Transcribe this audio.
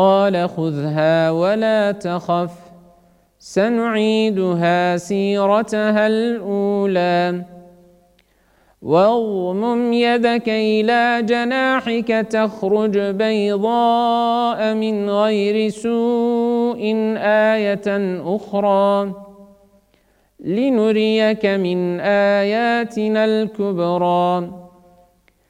قال خذها ولا تخف سنعيدها سيرتها الأولى واضمم يدك إلى جناحك تخرج بيضاء من غير سوء آية أخرى لنريك من آياتنا الكبرى